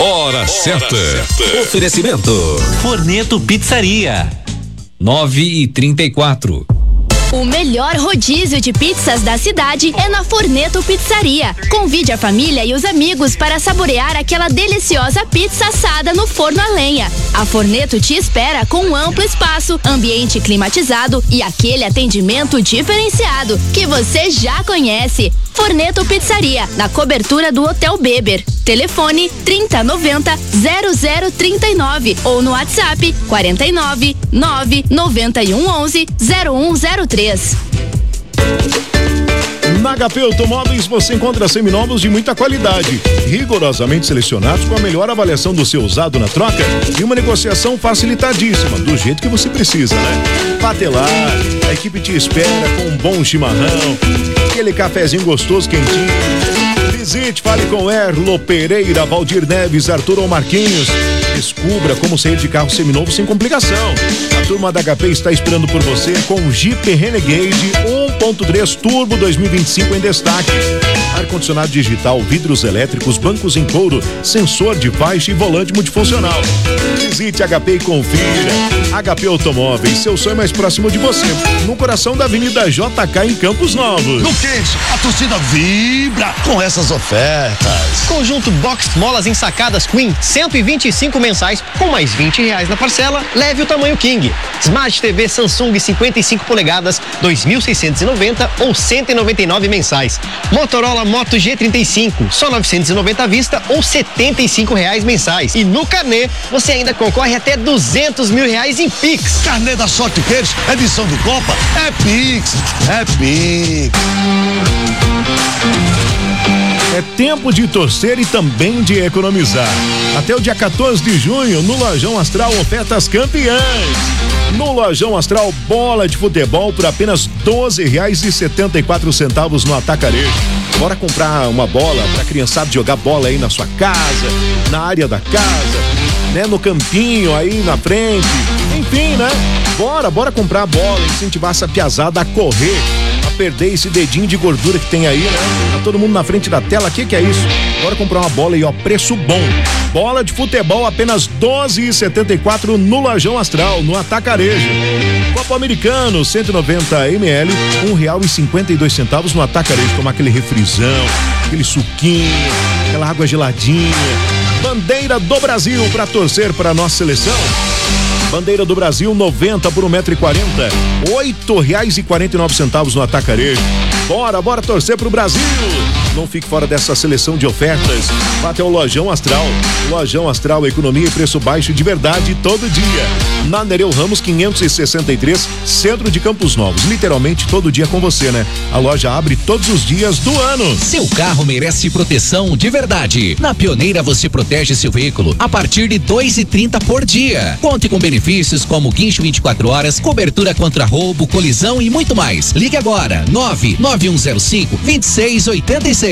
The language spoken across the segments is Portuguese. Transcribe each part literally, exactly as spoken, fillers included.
Hora certa. Oferecimento Forneto Pizzaria. nove e trinta e quatro. O melhor rodízio de pizzas da cidade é na Forneto Pizzaria. Convide a família e os amigos para saborear aquela deliciosa pizza assada no forno a lenha. A Forneto te espera com um amplo espaço, ambiente climatizado e aquele atendimento diferenciado que você já conhece. Forneto Pizzaria, na cobertura do Hotel Beber. Telefone trinta noventa zero zero trinta e nove ou no WhatsApp quarenta e nove nove noventa e um onze zero um zero três. Na H P Automóveis você encontra seminovos de muita qualidade, rigorosamente selecionados com a melhor avaliação do seu usado na troca e uma negociação facilitadíssima, do jeito que você precisa, né? Patelar, a equipe te espera com um bom chimarrão, aquele cafezinho gostoso, quentinho. Visite, fale com Erlo Pereira, Valdir Neves, Arthur ou Marquinhos. Descubra como sair de carro seminovo sem complicação. A turma da H P está esperando por você com o Jeep Renegade um ponto três Turbo dois mil e vinte e cinco em destaque. Ar-condicionado digital, vidros elétricos, bancos em couro, sensor de faixa e volante multifuncional. Visite H P e confira. H P Automóveis, seu sonho mais próximo de você. No coração da Avenida J K em Campos Novos. No queixo, a torcida vibra com essas ofertas. Conjunto Box Molas ensacadas Queen, cento e vinte e cinco mensais, com mais vinte reais na parcela, leve o tamanho King. Smart T V Samsung cinquenta e cinco polegadas, dois mil seiscentos e noventa ou cento e noventa e nove mensais. Motorola Moto G trinta e cinco, só novecentos e noventa à vista ou setenta e cinco reais mensais. E no carnê, você ainda concorre até duzentos mil reais em Pix. Carnê da Sorte Queiros, edição do Copa, é Pix, é Pix. É tempo de torcer e também de economizar. Até o dia quatorze de junho, no Lojão Astral, ofertas campeãs. No Lojão Astral, bola de futebol por apenas doze reais e setenta e quatro centavos no Atacarejo. Bora comprar uma bola pra criançada jogar bola aí na sua casa, na área da casa, né? No campinho aí na frente. Enfim, né? Bora, bora comprar a bola, incentivar essa piazada a correr, a perder esse dedinho de gordura que tem aí, né? Tá todo mundo na frente da tela, que que é isso? Bora comprar uma bola aí, ó, preço bom. Bola de futebol apenas doze reais e setenta e quatro no Lojão Astral, no Atacarejo. Copo Americano, cento e noventa mililitros, um real e cinquenta e dois centavos no Atacarejo. Tomar aquele refrizão, aquele suquinho, aquela água geladinha. Bandeira do Brasil para torcer para a nossa seleção. Bandeira do Brasil, noventa por um metro e quarenta, oito reais e quarenta e nove centavos no Atacarejo. Bora, bora torcer pro Brasil. Não fique fora dessa seleção de ofertas. Vá até o Lojão Astral. Lojão Astral, economia e preço baixo de verdade todo dia. Na Nereu Ramos quinhentos e sessenta e três, centro de Campos Novos. Literalmente todo dia com você, né? A loja abre todos os dias do ano. Seu carro merece proteção de verdade. Na Pioneira você protege seu veículo a partir de dois e trinta por dia. Conte com benefícios como guincho vinte e quatro horas, cobertura contra roubo, colisão e muito mais. Ligue agora, nove nove um zero cinco, dois seis oito seis.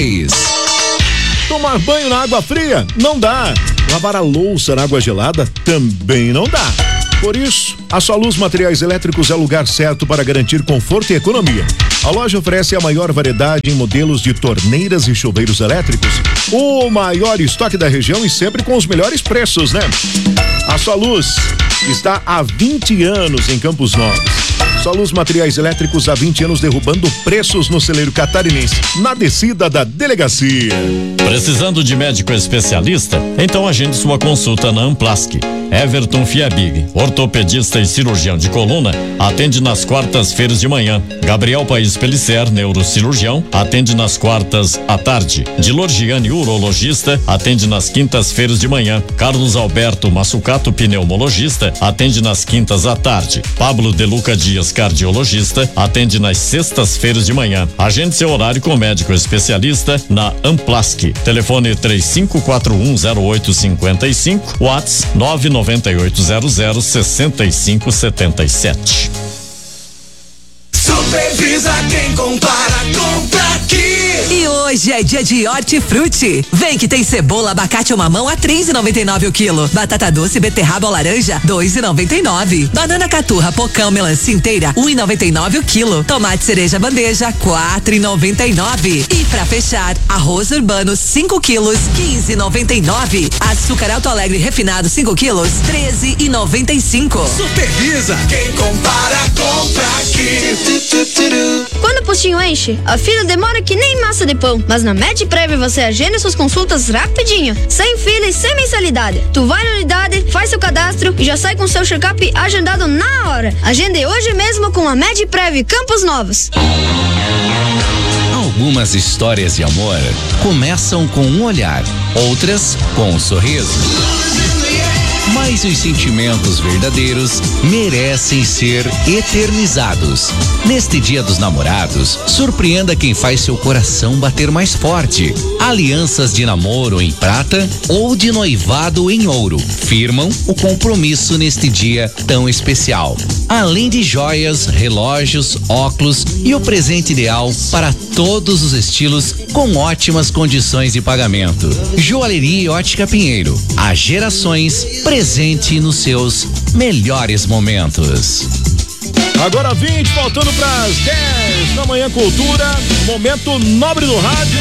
Tomar banho na água fria? Não dá. Lavar a louça na água gelada? Também não dá. Por isso, a Soluz Materiais Elétricos é o lugar certo para garantir conforto e economia. A loja oferece a maior variedade em modelos de torneiras e chuveiros elétricos, o maior estoque da região e sempre com os melhores preços, né? A Soluz está há vinte anos em Campos Novos. Soluz Materiais Elétricos há vinte anos derrubando preços no celeiro catarinense, na descida da delegacia. Precisando de médico especialista? Então agende sua consulta na Amplasc. Everton Fiabig, ortopedista e cirurgião de coluna, atende nas quartas-feiras de manhã. Gabriel Paes Pellicer, neurocirurgião, atende nas quartas à tarde. Dilor Gianni, urologista, atende nas quintas-feiras de manhã. Carlos Alberto Massucato, pneumologista, atende nas quintas à tarde. Pablo De Luca Dias, cardiologista, atende nas sextas-feiras de manhã. Agende seu horário com médico especialista na Amplasc. Telefone três cinco quatro um zero oito cinco cinco, WhatsApp nove nove oito zero zero seis cinco sete sete. Supervisa quem compara, compra aqui. E hoje é dia de hortifruti. Vem que tem cebola, abacate ou mamão a três e noventa e nove o quilo. Batata doce, beterraba ou laranja, dois e noventa e nove. Banana caturra, pocão, melancia inteira, um e noventa e nove o quilo. Tomate cereja bandeja, quatro e noventa e nove. E pra fechar, arroz urbano, cinco quilos, quinze e noventa e nove. Açúcar Alto Alegre refinado, cinco quilos, treze e noventa e cinco. Supervisa, quem compara, compra aqui. Quando o postinho enche, a fila demora que nem massa de pão. Mas na MedPrev você agenda suas consultas rapidinho, sem fila e sem mensalidade. Tu vai na unidade, faz seu cadastro e já sai com seu check-up agendado na hora. Agende hoje mesmo com a MedPrev Campos Novos. Algumas histórias de amor começam com um olhar, outras com um sorriso. Mas os sentimentos verdadeiros merecem ser eternizados. Neste Dia dos Namorados, surpreenda quem faz seu coração bater mais forte. Alianças de namoro em prata ou de noivado em ouro firmam o compromisso neste dia tão especial. Além de joias, relógios, óculos e o presente ideal para todos os estilos com ótimas condições de pagamento. Joalheria e Ótica Pinheiro. Há gerações presente nos seus melhores momentos. Agora vinte, faltando para as dez da manhã, cultura, momento nobre do rádio.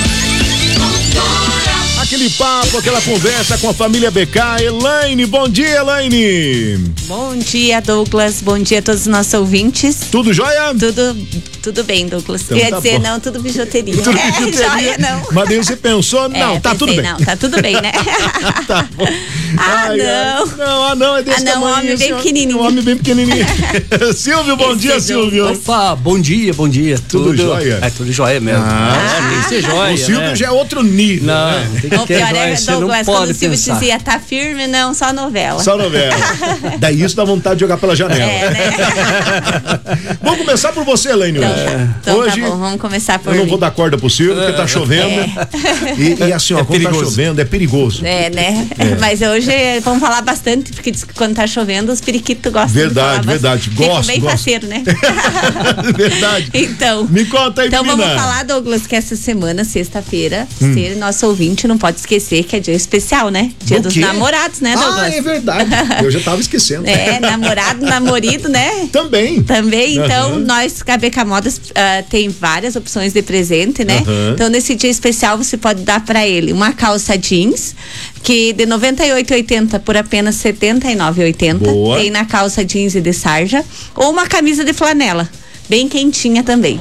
Aquele papo, aquela conversa com a família B K. Elaine, bom dia, Elaine. Bom dia, Douglas, bom dia a todos os nossos ouvintes. Tudo jóia? Tudo, tudo bem, Douglas. Então, Quer tá dizer, bom. não, tudo bijuteria. Tudo é, bijuteria. Jóia, não. Mas daí você pensou, não, é, tá pensei, tudo bem. Não, tá tudo bem, né? Tá bom. Ah, Ai, não. ai. Não, ah, não, é desse Ah, não, tamanho. homem bem senhor. pequenininho. Um homem bem pequenininho. Silvio, bom Esse dia, é Silvio. Opa, bom dia, bom dia. Tudo Tudo jóia? É tudo jóia mesmo. Ah, é, tem que ser jóia, o Silvio né? já é outro nível, Não, né? tem que O ter pior jóia, é, você não Douglas, quando pode o Silvio pensar. dizia, tá firme, não, só novela. Só novela. Daí isso dá vontade de jogar pela janela. É, né? Vamos começar por você, Elaine, Então, hoje. então hoje tá bom, vamos começar por eu não mim. vou dar corda pro Silvio, porque tá chovendo. É. E, e assim, ó, É quando perigoso. tá chovendo, é perigoso. É, né? É. Mas hoje vamos falar bastante, porque diz que quando tá chovendo, os periquitos gostam Verdade, de falar verdade. bastante. Gosto, Ficam bem gosto. parceiro, né? Verdade. Então. Me conta aí, Então menina. vamos falar, Douglas, que essa semana, sexta-feira, Hum. ser nosso ouvinte não pode esquecer que é dia especial, né? Dia Do dos quê? namorados, né, Douglas? Ah, é verdade. Eu já tava esquecendo. É, namorado, namorido, né? Também. Também, então, Aham. nós, a B K Modas, ah, tem várias opções de presente, né? Aham. Então, nesse dia especial, você pode dar pra ele uma calça jeans, que de noventa e oito reais e oitenta centavos por apenas setenta e nove reais e oitenta centavos. Boa. Tem na calça jeans e de sarja, ou uma camisa de flanela, bem quentinha também.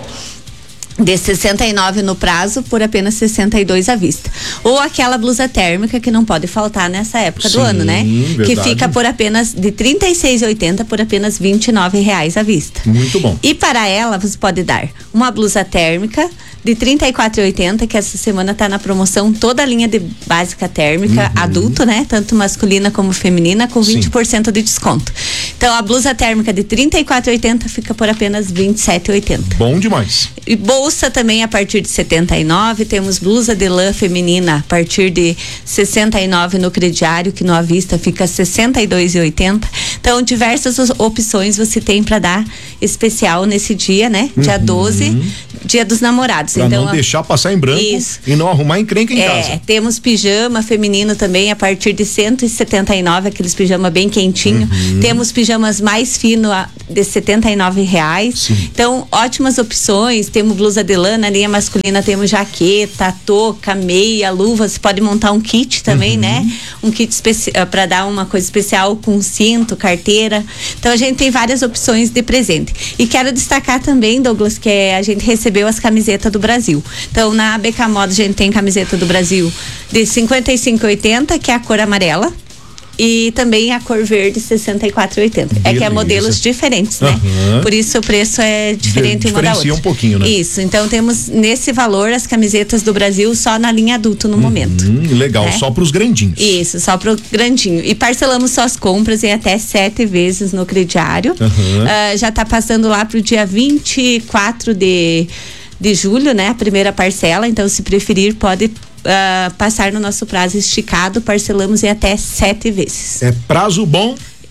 De sessenta e nove no prazo por apenas sessenta e dois à vista. Ou aquela blusa térmica que não pode faltar nessa época Sim, do ano, né? verdade. Que fica por apenas de trinta e seis reais e oitenta centavos por apenas vinte e nove reais à vista. Muito bom. E para ela você pode dar uma blusa térmica de trinta e quatro reais e oitenta centavos, que essa semana tá na promoção toda a linha de básica térmica adulto, né? Tanto masculina como feminina, com vinte por cento de desconto. Então a blusa térmica de trinta e quatro reais e oitenta centavos fica por apenas vinte e sete reais e oitenta centavos. Bom demais. E bolsa também a partir de setenta e nove, temos blusa de lã feminina a partir de sessenta e nove no crediário, que no à vista fica sessenta e dois reais e oitenta centavos. Então, diversas os- opções você tem para dar especial nesse dia, né? Dia doze, dia dos namorados. Pra então, não a- deixar passar em branco Isso. e não arrumar encrenca em é, casa. temos pijama feminino também a partir de cento e setenta e nove, aqueles pijama bem quentinho. Uhum. Temos pijamas mais finos a- de setenta e nove reais. Então, ótimas opções. Temos blusa de lã, na linha masculina temos jaqueta, touca, meia, luva. Você pode montar um kit também, Uhum. né? Um kit para dar uma coisa especial com cinto, carteira. Então, a gente tem várias opções de presente. E quero destacar também, Douglas, que é, a gente recebeu as camisetas do Brasil. Então, na B K Moda a gente tem camiseta do Brasil de cinquenta e cinco reais e oitenta centavos, que é a cor amarela. E também a cor verde, sessenta e quatro reais e oitenta centavos. É que é Beleza. modelos diferentes, né? Aham. Por isso o preço é diferente uma da Diferencia outra. um pouquinho, né? Isso. Então temos nesse valor as camisetas do Brasil só na linha adulto no momento. Hum, legal, né? só pros grandinhos. Isso, só pro grandinho. E parcelamos suas compras em até sete vezes no crediário. Aham. Ah, já tá passando lá pro dia vinte e quatro de, de julho, né? A primeira parcela. Então, se preferir, pode ah, passar no nosso prazo esticado. Parcelamos em até sete vezes. É prazo bom.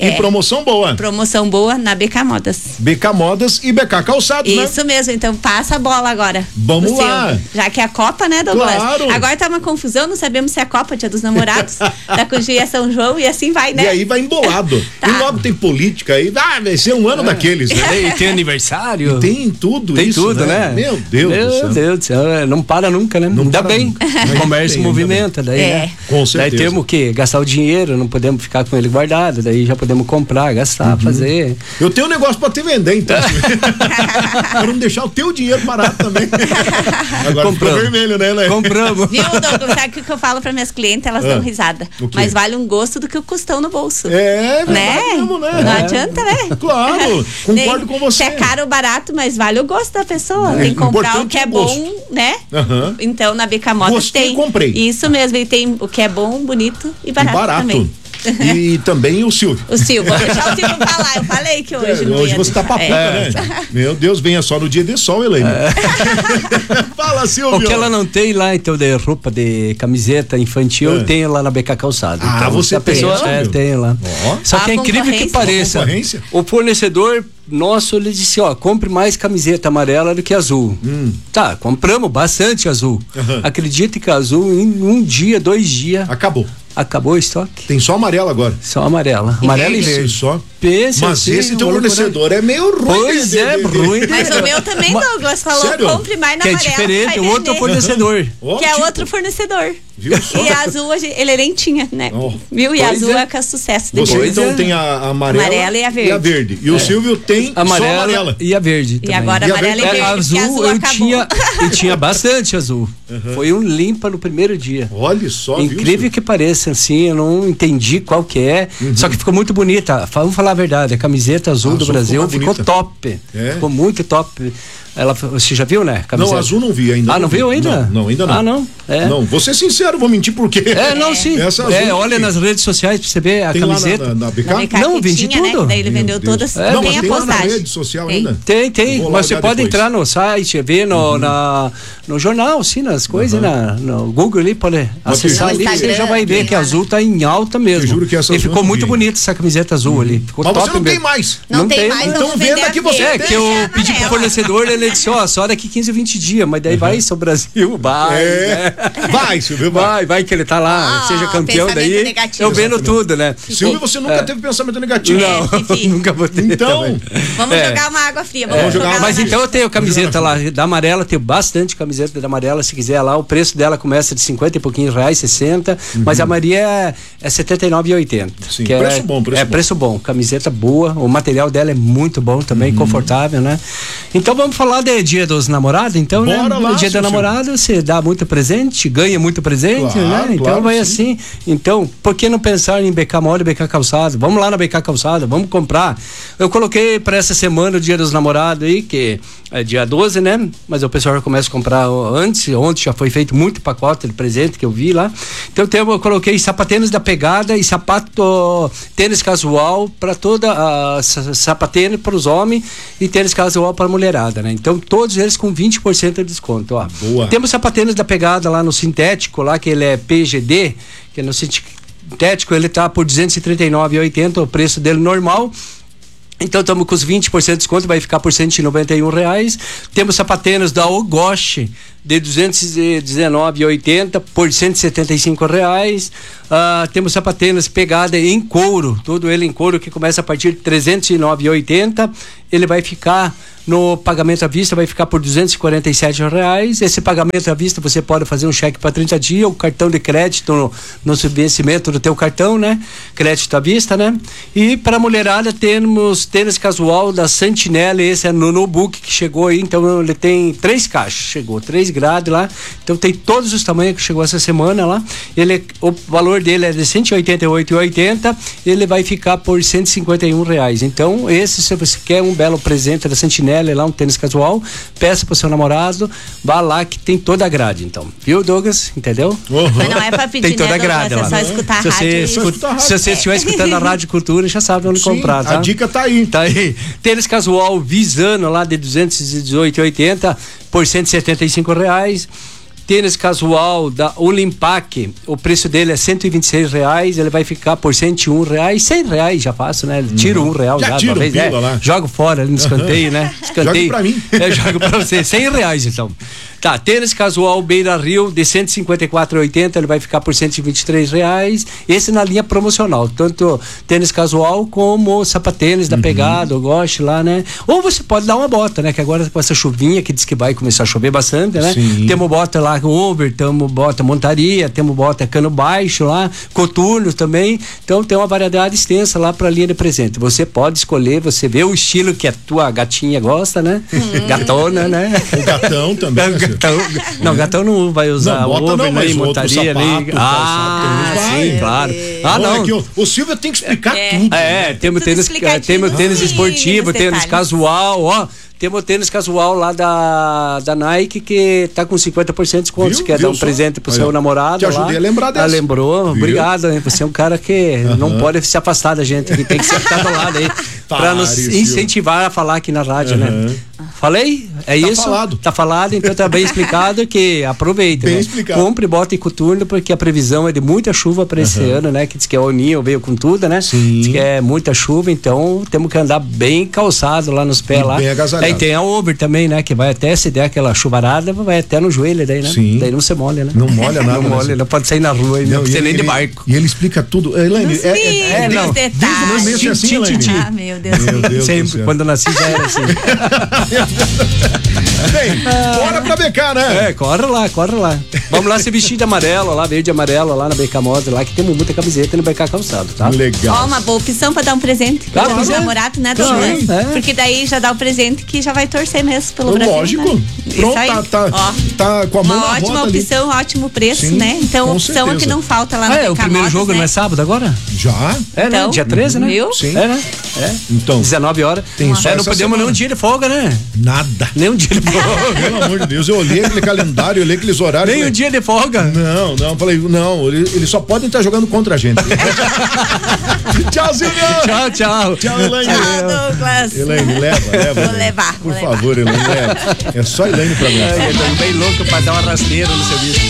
E É. promoção boa. Promoção boa na B K Modas. B K Modas e B K Calçados, né? Isso mesmo, então passa a bola agora. Vamos pro lá. seu. Já que é a Copa, né, Douglas? Claro. Agora tá uma confusão, não sabemos se é a Copa, Dia dos Namorados, da Cogia São João e assim vai, né? E aí vai embolado. Tá. E logo tem política aí. Ah, vai ser um ano daqueles, né? E tem aniversário. Tem tudo Tem isso, tudo, né? Meu Deus Meu do céu. Deus do céu. é, Não para nunca, né? Não Ainda para bem. nunca. O Ainda comércio bem, movimenta, daí, É. né? Com certeza. Daí temos que gastar o dinheiro, não podemos ficar com ele guardado, daí já podemos comprar, gastar, fazer. Eu tenho um negócio pra te vender, então. Pra não deixar o teu dinheiro parado também. Agora ficou Compramos. vermelho, né, né? Compramos. Viu, Douglas? Sabe o que eu falo para minhas clientes? Elas Ah, dão risada. o quê? Mas vale um gosto do que o custão no bolso. É, verdade Né? mesmo, né? Não É. adianta, né? Claro, concordo com você. Se é caro ou barato, mas vale o gosto da pessoa. É, Tem que comprar o importante que é o bom, gosto. né? Aham. Então na B K Modas Gostei, tem. comprei. Isso mesmo, e tem o que é bom, bonito e E barato, barato. também. E também o Silvio. O Silvio, vou deixar o Silvio falar. Eu falei que hoje É, não hoje ia você tá deixar. papuca, É. né? Meu Deus, venha só no dia de sol, Elaine. Fala, Silvio. O que ela não tem lá, então, de roupa de camiseta infantil, É. eu tenho lá na B K Calçado. Ah, então, você se a tem, pessoa Silvio? é, tem lá. Ó. Só que A é incrível que concorrência. pareça. A concorrência? O fornecedor nosso, ele disse, ó, compre mais camiseta amarela do que azul. Hum. Tá, compramos bastante azul. Aham. Acredite que azul, em um dia, dois dias, Acabou. acabou o estoque. Tem só amarelo agora. Só amarela. Amarela e Esse verde. só. Pensa Mas assim, esse teu uma loucura. fornecedor é meio ruim. Pois de- é, de- de- ruim. Mas o meu também, Ma- Douglas, falou, Sério? compre mais na Que é amarela. diferente, vai outro vender. fornecedor. Ó, Que é tipo, outro fornecedor. Viu só? E a azul, a gente- ele nem tinha, né? Oh. Viu? E a Pois azul é. é que é sucesso Você depois. então é. tem a a amarela, Amarela e a verde. E, a verde. E o Silvio tem Amarela, só amarela. e a verde E também. agora E a amarela e verde- verde, É, porque azul, a azul eu acabou. tinha, eu tinha bastante azul. Foi um limpa no primeiro dia. Olha só, viu, Incrível Silvio? que pareça, assim, eu não entendi qual que é, só que ficou muito bonita. Vamos falar a verdade, a camiseta azul, Azul do ficou Brasil mais ficou bonita. top. É? Ficou muito top. Ela, você já viu, né? Camiseta? Não, azul não vi ainda. Ah, não vi. viu ainda? Não, não, ainda não. Ah, não? É. Não, vou ser sincero, vou mentir por quê? É, não, sim. Essa azul É, não olha tem. nas redes sociais pra você ver a Tem lá na, camiseta. na, na B K? Na B K Não, que vendi tinha, né? tudo. Daí ele Meu vendeu Deus. todas. É, não, tem mas a tem lá na postagem. rede social Tem. ainda? Tem, tem. Vou lá Mas você olhar pode depois. entrar no site, ver no, na, no jornal, sim, nas coisas, na, no Google ali, pode acessar te ali, juro- você já vai ver tem que a lá, azul tá em alta mesmo. Te juro que essa e azul eu ficou não muito vi. bonita essa camiseta azul ali. Ficou Mas top você não tem mesmo. mais. Não, tem mais, né? Então vamos venda vender a que você verde. É, que eu Deixa a pedi pro amarela. fornecedor, ele disse, ó, só daqui quinze, vinte dias, mas daí vai isso, o Brasil, vai. É. né? Vai, Silvio, vai. Vai, vai que ele tá lá, Ah, seja campeão pensamento daí. negativo. Eu vendo tudo, né? Silvio, você nunca É. teve pensamento negativo. Não, Fifi. nunca vou ter. Então, também. Vamos É. jogar uma água fria. Vamos Vamos jogar jogar uma- Mas uma- então eu tenho camiseta lá da amarela, tenho bastante camiseta da amarela, se quiser lá, o preço dela começa de cinquenta e pouquinhos reais, sessenta, mas a Maria é, é setenta e nove e oitenta. Sim, que preço é, bom, preço é bom. preço bom, camiseta boa, o material dela é muito bom também, confortável, né? Então vamos falar de Dia dos Namorados, então, né? Bora lá, No Dia seu do namorado você dá muito presente, ganha muito presente, Claro, né? Então claro, vai sim. assim. Então, por que não pensar em B K Moda e B K Calçado? Vamos lá na B K Calçado, vamos comprar. Eu coloquei para essa semana o Dia dos Namorados aí, que é dia doze, né? Mas o pessoal já começa a comprar antes, ontem já foi feito muito pacote de presente que eu vi lá. Então eu, eu coloquei sapatênis da Pegada e sapato tênis casual para toda a sapatênis para os homens e tênis casual para a mulherada, né? Então todos eles com vinte por cento de desconto, ó. Boa. Temos sapatênis da Pegada lá no sintético, lá que ele é P G D, que é no sintético, ele tá por duzentos e trinta e nove reais e oitenta centavos, o preço dele normal. Então estamos com os vinte por cento de desconto, vai ficar por cento e noventa e um reais. Temos sapatênis da Ogoshi de duzentos e dezenove reais e oitenta centavos por cento e setenta e cinco reais. Uh, temos sapatênis Pegada em couro, todo ele em couro, que começa a partir de trezentos e nove reais e oitenta centavos. Ele vai ficar no pagamento à vista, vai ficar por duzentos e quarenta e sete reais. Esse pagamento à vista você pode fazer um cheque para trinta dias, o cartão de crédito no, no vencimento do teu cartão, né? Crédito à vista, né? E para a mulherada temos tênis casual da Sentinela, esse é no notebook que chegou aí, então ele tem três caixas, chegou três grades lá, então tem todos os tamanhos que chegou essa semana lá. Ele, o valor dele é de cento e oitenta e oito reais e oitenta centavos, ele vai ficar por cento e cinquenta e um reais. Então esse, se você quer um belo presente da Sentinela, lá um tênis casual, peça pro seu namorado, vá lá que tem toda a grade, então. Viu, Douglas? Entendeu? Mas não é pra pedir, Tem toda né, a grade Douglas? lá. É só escutar a se você, rádio. escuta, se você estiver escutando a Rádio Cultura, já sabe onde Sim, comprar, tá? a dica tá aí. Tá aí. Tênis casual Visano lá de duzentos e dezoito reais e oitenta centavos por cento e setenta e cinco reais. tênis casual da Olimpac, o preço dele é cento e vinte e seis reais, ele vai ficar por cento e um reais, cem reais já faço, né? Tiro um real já, já, tira talvez, um é, lá. jogo fora ali no escanteio, uhum. né? Escanteio. Jogue pra mim. É, jogo pra você, cem reais então. Tá, tênis casual Beira Rio de cento e cinquenta e quatro reais e oitenta centavos, ele vai ficar por cento e vinte e três reais. Esse na linha promocional, tanto tênis casual como sapatênis da uhum. Pegada, o Goste lá, né? Ou você pode dar uma bota, né? Que agora com essa chuvinha que diz que vai começar a chover bastante, né? Sim. Temos bota lá com over, temos bota montaria, temos bota cano baixo lá, coturnos também. Então tem uma variedade extensa lá pra linha de presente. Você pode escolher, você vê o estilo que a tua gatinha gosta, né? Hum. Gatona, né? O gatão também. Gatão, não, gatão não vai usar não, bota over, não, nem montaria, sapato, nem. Ah, vai. sim, claro. Ah, Olha não. Aqui, o, o Silvio tem que explicar é. tudo. É, temos tênis, temos tênis esportivo, tênis casual, ó. Temos tênis casual lá da, da Nike que tá com cinquenta por cento de desconto. Você quer dar um só? presente pro seu namorado? Te ajudei lá. a lembrar dessa. Ah, lembrou? Viu? Obrigado, hein? Você é um cara que uhum. não pode se afastar da gente, que tem que estar do lado aí. Para nos incentivar a falar aqui na rádio, uhum. né? Falei? É tá isso? Falado. Tá falado, então tá bem explicado que aproveite. Bem né? explicado. Compre, bota em coturno, porque a previsão é de muita chuva para esse uhum. ano, né? Que diz que é o Ninho veio com tudo, né? Sim. Diz que é muita chuva, então temos que andar bem calçado lá nos pés e lá. Bem agasalhado. Aí tem a Uber também, né? Que vai até, se der aquela chuvarada, vai até no joelho daí, né? Sim. Daí não se molha, né? Não molha nada. Não molha, não pode sair na rua, não, não precisa nem ele, de barco. E ele explica tudo. Elaine, é, é, é, não. Desde o começo é assim, Elaine? Ah, meu Deus. Meu Deus Sempre, quando eu nasci já era assim. Bem, bora pra B K, né? É, corre lá, corre lá. Vamos lá se vestir de amarelo, lá, verde e amarelo, lá na B K Moda, lá que temos muita camiseta no B K Calçado, tá? Legal. Ó, uma boa opção pra dar um presente pro claro, é. namorado, né, claro, Douglas? é. Porque daí já dá o presente que já vai torcer mesmo pelo Brasil. Lógico. Né? Pronto, tá, tá, ó, tá com a mão uma na ótima roda opção, ali. ótimo preço, Sim, né? Então, opção certeza. é que não falta lá ah, na é, B K o primeiro Modas, jogo né? não é sábado agora? Já? É, então, né? Dia treze, né? Viu? Sim. É, né? É. Então. dezenove horas. Tem só é, não perdemos nem um dia de folga, né? Nada. Nem um dia de folga. Pelo amor de Deus, eu olhei aquele calendário, eu olhei aqueles horários. Nem falei, um dia de folga. Não, não, falei, não, eles, eles só podem estar jogando contra a gente. Tchauzinho. Tchau, tchau. Tchau, Elaine. Tchau, Douglas. Elaine, leva, leva. Vou levar. Por vou favor, levar. Elaine, leva. É só Elaine pra mim. É, eu tô bem louco pra dar uma rasteira no serviço.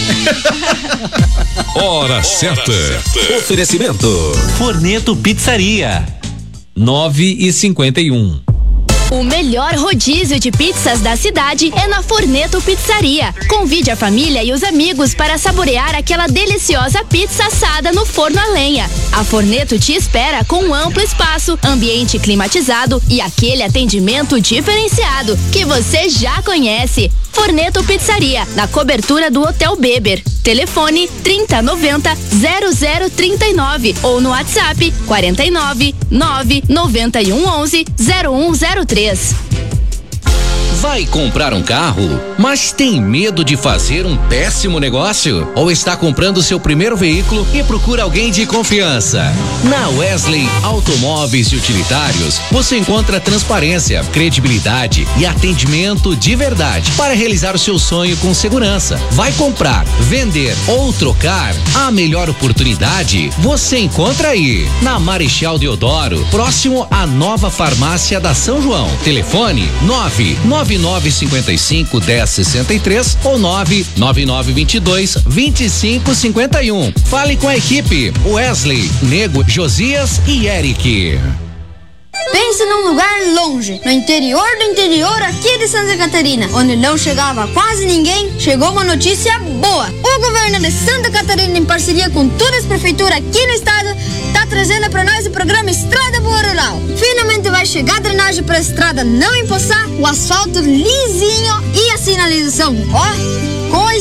Hora certa. Oferecimento. Forneto Pizzaria. nove e cinquenta e um. O melhor rodízio de pizzas da cidade é na Forneto Pizzaria. Convide a família e os amigos para saborear aquela deliciosa pizza assada no forno a lenha. A Forneto te espera com um amplo espaço, ambiente climatizado e aquele atendimento diferenciado que você já conhece. Forneto Pizzaria, na cobertura do Hotel Beber. Telefone trinta noventa zero zero trinta e nove ou no WhatsApp quarenta e nove nove noventa e um onze zero um zero três. Vai comprar um carro, mas tem medo de fazer um péssimo negócio? Ou está comprando seu primeiro veículo e procura alguém de confiança? Na Wesley Automóveis e Utilitários, você encontra transparência, credibilidade e atendimento de verdade para realizar o seu sonho com segurança. Vai comprar, vender ou trocar? A melhor oportunidade você encontra aí, na Marechal Deodoro, próximo à nova farmácia da São João. Telefone nove nove nove cinco cinco um zero seis três ou nove nove nove dois dois vinte e cinco cinquenta e um. Fale com a equipe Wesley, Nego, Josias e Eric. Pense num lugar longe, no interior do interior aqui de Santa Catarina, onde não chegava quase ninguém. Chegou uma notícia boa. O governo de Santa Catarina, em parceria com todas as prefeituras aqui no estado, tá trazendo para nós o programa Estrada Boa Rural. Finalmente vai chegar a drenagem para a estrada não empoçar, o asfalto lisinho e a sinalização, ó, com